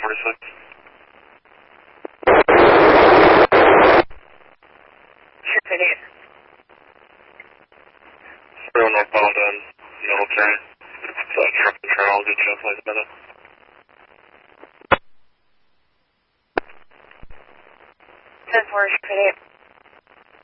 46. Sure, idiot. 0 northbound on military. It's truck control. I'll get you up in a minute. 10-4, sure, idiot.